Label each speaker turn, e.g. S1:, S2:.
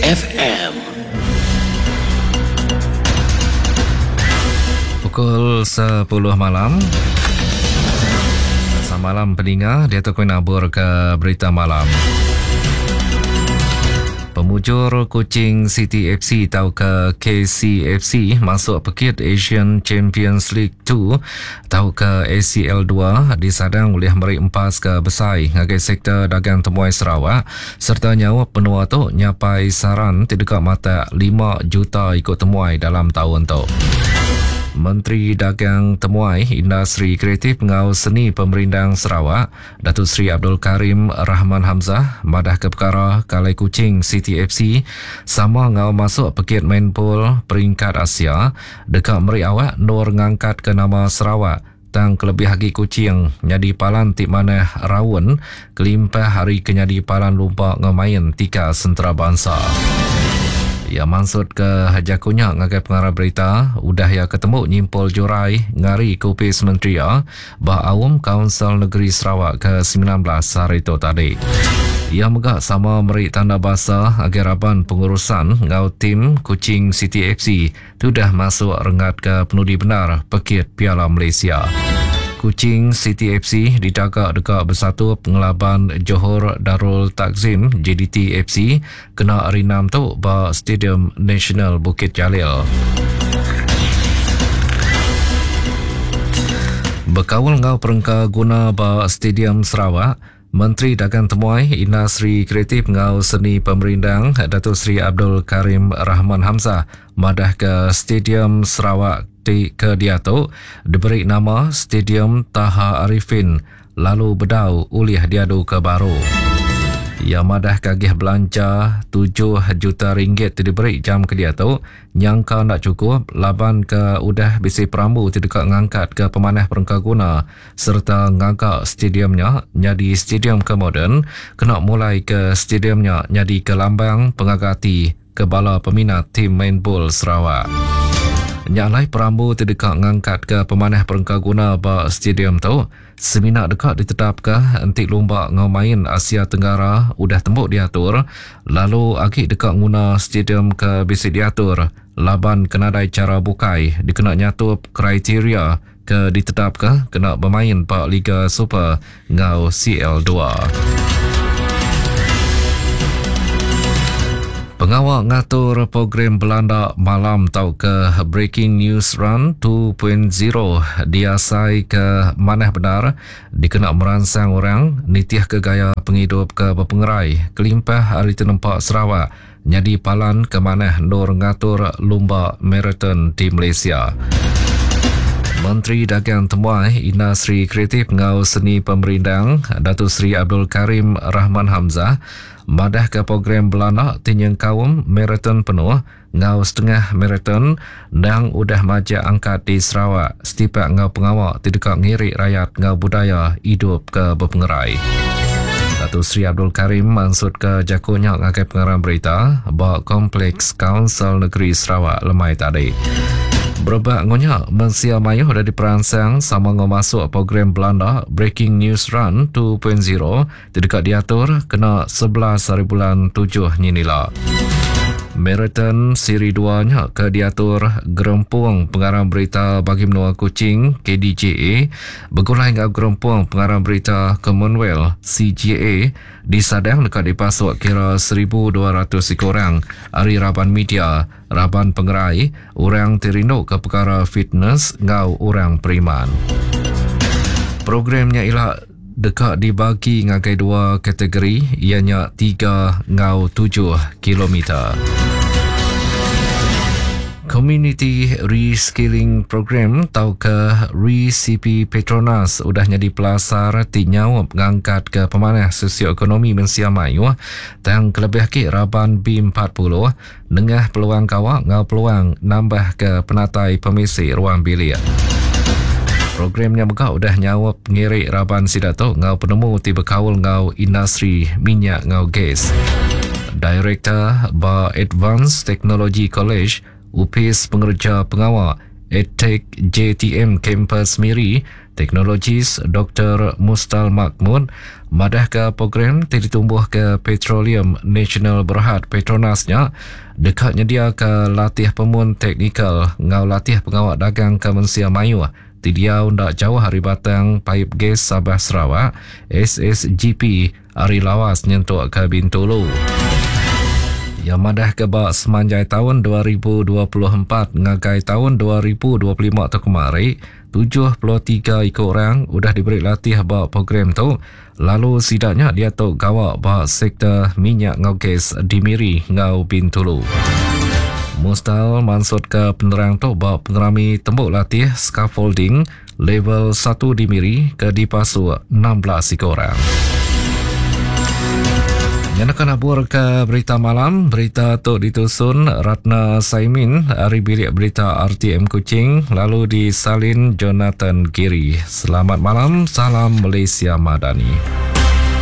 S1: FM.
S2: Pukul 10 malam. Selamat malam pendengar, dia Tok Nabur ke berita malam. Pemujur Kuching City FC atau ke KCFC masuk pekit Asian Champions League 2 atau ke ACL 2 disadang oleh Merik Empas ke Besai ngagai sektor dagang temuai Sarawak serta nyawa penua tu nyapai saran tidak mata 5 juta ikut temuai dalam tahun tu. Menteri Dagang Temuai Industri Kreatif Ngau Seni Pemerintah Sarawak Datuk Seri Abdul Karim Rahman Hamzah madah ke perkara Kalai Kuching City FC sama ngau masuk pekit main pool peringkat Asia dekat Meri Awak Nur ngangkat ke nama Sarawak tang kelebih hagi Kuching nyadi palan tik mana rawun kelimpah hari kenyadi palan lupa ngemain tika sentera bangsa. Ya maksud ke hajakunya ngagai pengarah berita udah ya ketemu nyimpul jurai ngari Kupis Menteri bah awam Kaunsil Negeri Sarawak ke-19 hari itu tadi. Ia megak sama Merik tanda basah agar raban pengurusan ngau tim Kuching City FC sudah masuk rengat ke penudi benar pekit Piala Malaysia. Kuching City FC dijaga dekat bersatu pengelaban Johor Darul Takzim JDT FC kena rinam tu ba Stadium Nasional Bukit Jalil. Berkawal ngau perengka guna ba Stadium Sarawak, Menteri Dagang Temuai Industri Kreatif Ngau Seni Pemerintah Datuk Seri Abdul Karim Rahman Hamzah madah ke Stadium Sarawak ke Diatuk diberi nama Stadium Taha Arifin lalu bedau uliah diadu ke baru. Ia madah kagih belanja 7 juta ringgit diberi jam ke Diatuk nyangka nak cukup laban ke udah bisi perambu tidak ngangkat ke pemanah perengka guna serta ngangkat stadiumnya nyadi stadium ke moden kena mulai ke stadiumnya nyadi ke lambang pengagati ke bala peminat tim main bola Sarawak. Nyalai perambu tidak ngangkat ke pemanah perengka guna ba stadium tu seminar dekat ditetap ke antik lomba ngamain Asia Tenggara udah tembuk diatur lalu agak dekat guna stadium ke bisi diatur laban kenadai cara bukai dikena nyatup kriteria ke ditetap ke kena bermain Pak Liga Super ngau CL2. Pengawal ngatur program Belanda malam tau ke Breaking News Run 2.0 diasai ke manah benar dikena merangsang orang nitiah ke gaya penghidup ke berpengerai kelimpah hari tenempak Sarawak nyadi palan ke manah Nur ngatur lomba marathon di Malaysia. Menteri Dagang Temuai Industri Kreatif Ngau Seni Pemerintah Datuk Seri Abdul Karim Rahman Hamzah madah ke program Belanda tinyang kaum marathon penuh ngau setengah marathon dan udah maja angkat di Sarawak setiap ngau pengawal tidak ngirik rakyat ngau budaya hidup ke berpengerai. Datuk Seri Abdul Karim maksud ke jakunya ngakai pengarah berita bahawa Kompleks Kaunsil Negeri Sarawak lemai tadi. Berbak ngonya Mensia Mayuh dah diperangsang sama masuk program Belanda Breaking News Run 2.0 tidak diatur kena 11 hari bulan 7 nyinila. Marathon Siri 2-nya ke diatur Gerempuang Pengarah Berita Bagi Menua Kuching KDJA bergulai dengan Gerempuang Pengarah Berita Commonwealth CGA disadang dekat dipasuk kira 1,200 orang hari Raban Media Raban Pengerai orang terinduk ke perkara fitness ngau orang periman. Programnya ialah dekat dibagi ngagai 2 kategori ianya 3 ngau 7 kilometer. Community Reskilling Program atau ke ReCP Petronas udah jadi pelasar tinyau mengangkat ke pemanah sosioekonomi Mensia Mayuh tang kelebih ki Raban B40 nengah peluang kawak ngau peluang nambah ke penatai pemisi ruang bilik. Programnya megak udah nyawap ngirik Raban Sidato ngau penemu tiba kawul ngau industri minyak ngau gas. Director Ba Advanced Technology College UPIS Pengerja Pengawal EdTech JTM Campus Miri Teknologis Dr. Mustal Mahmud Madah ke program ditumbuh ke Petroleum Nasional Berhad Petronasnya dekat nyedia ke latih pemun teknikal ngau latih pengawal dagang ke Mensia Mayu tidiau ndak jauh hari batang paip gas Sabah Sarawak SSGP hari lawas nyentuk ke Bintulu. Yang madah ke bak semanjai tahun 2024 ngagai tahun 2025 tu kemari 73 ikut orang udah diberi latih bak program tu. Lalu sidaknya dia tu gawak bak sektor minyak ngau gas di Miri ngau Bintulu. Mustal mansut ke penerang tu bak pengerami tembuk latih scaffolding level 1 di Miri ke Dipasu 16 ikut orang. Yang akan abur ke berita malam, berita tu ditusun Ratna Saimin, hari bilik berita RTM Kuching, lalu disalin Jonathan Giri. Selamat malam, salam Malaysia Madani.